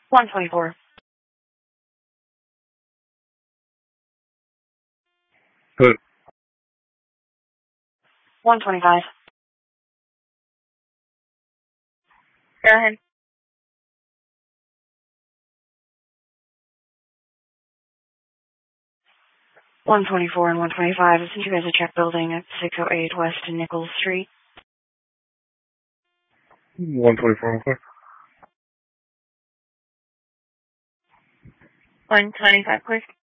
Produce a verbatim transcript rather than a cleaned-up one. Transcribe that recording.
one twenty-four. Good. one twenty-five. Go ahead. one twenty-four and one twenty-five. I sent you guys a check building at six oh eight West Nichols Street. one twenty-four, okay. one twenty-five, please.